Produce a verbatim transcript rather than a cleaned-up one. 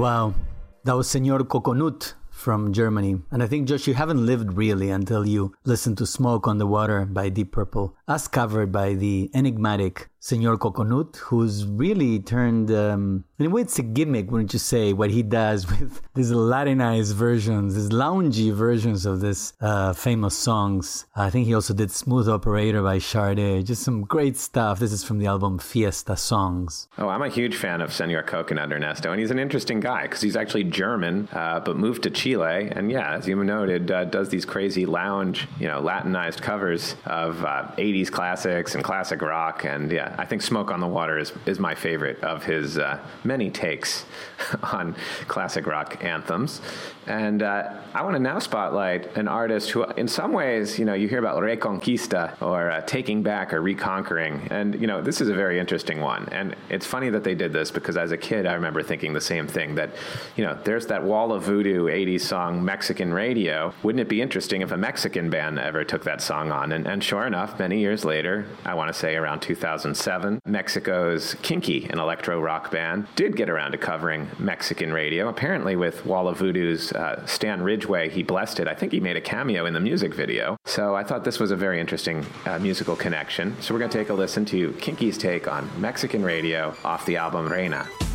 Wow. That was Senor Coconut from Germany. And I think, Josh, you haven't lived really until you listen to Smoke on the Water by Deep Purple, as covered by the enigmatic Senor Coconut, who's really turned, um, in a way it's a gimmick, wouldn't you say, what he does with these Latinized versions, these loungy versions of this uh, famous songs. I think he also did Smooth Operator by Sade, just some great stuff. This is from the album Fiesta Songs. Oh, I'm a huge fan of Senor Coconut, Ernesto, and he's an interesting guy because he's actually German, uh, but moved to Chile, and yeah, as you noted, uh, does these crazy lounge, you know, Latinized covers of uh, eighties classics and classic rock, and yeah, I think Smoke on the Water is, is my favorite of his uh, many takes on classic rock anthems. And uh, I want to now spotlight an artist who, in some ways, you know, you hear about Reconquista or uh, taking back or reconquering. And, you know, this is a very interesting one. And it's funny that they did this because as a kid, I remember thinking the same thing, that, you know, there's that wall of voodoo eighties song, Mexican Radio. Wouldn't it be interesting if a Mexican band ever took that song on? And, and sure enough, many years later, I want to say around two thousand seven, Mexico's Kinky, an electro rock band, did get around to covering Mexican Radio, apparently with Wall of Voodoo's uh, Stan Ridgway. He blessed it. I think he made a cameo in the music video. So I thought this was a very interesting uh, musical connection. So we're going to take a listen to Kinky's take on Mexican Radio off the album Reina.